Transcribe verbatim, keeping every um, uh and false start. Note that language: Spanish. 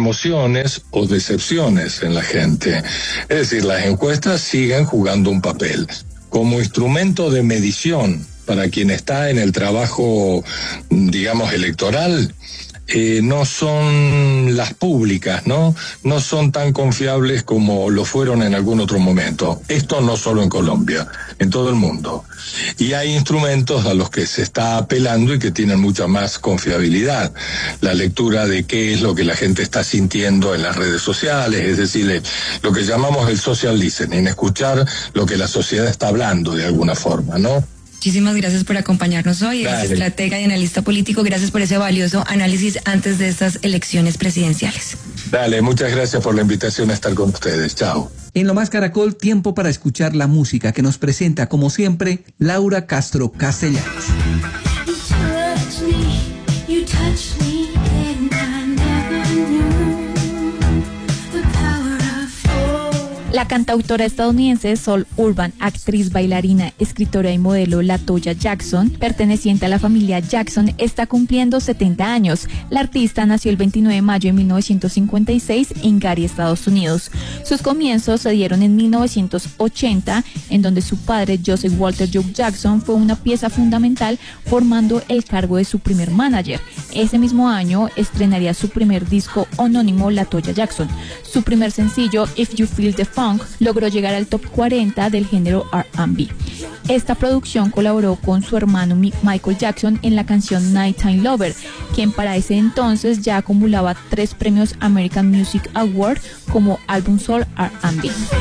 emociones o decepciones en la gente. Es decir, las encuestas siguen jugando un papel como instrumento de medición para quien está en el trabajo, digamos, electoral. Eh, no son las públicas, ¿no? No son tan confiables como lo fueron en algún otro momento. Esto no solo en Colombia, en todo el mundo. Y hay instrumentos a los que se está apelando y que tienen mucha más confiabilidad. La lectura de qué es lo que la gente está sintiendo en las redes sociales, es decir, lo que llamamos el social listening, escuchar lo que la sociedad está hablando de alguna forma, ¿no? Muchísimas gracias por acompañarnos hoy. Es estratega y analista político. Gracias por ese valioso análisis antes de estas elecciones presidenciales. Dale, muchas gracias por la invitación a estar con ustedes. Chao. En Lo Más Caracol, tiempo para escuchar la música que nos presenta, como siempre, Laura Castro Castellanos. La cantautora estadounidense soul urban, actriz, bailarina, escritora y modelo LaToya Jackson, perteneciente a la familia Jackson, está cumpliendo setenta años. La artista nació el veintinueve de mayo de mil novecientos cincuenta y seis en Gary, Estados Unidos. Sus comienzos se dieron en mil novecientos ochenta, en donde su padre, Joseph Walter Duke Jackson, fue una pieza fundamental formando el cargo de su primer manager. Ese mismo año estrenaría su primer disco homónimo, LaToya Jackson. Su primer sencillo, If You Feel the Funk, logró llegar al top cuarenta del género R and B. Esta producción colaboró con su hermano Michael Jackson en la canción Nighttime Lover, quien para ese entonces ya acumulaba tres premios American Music Award como álbum soul R and B.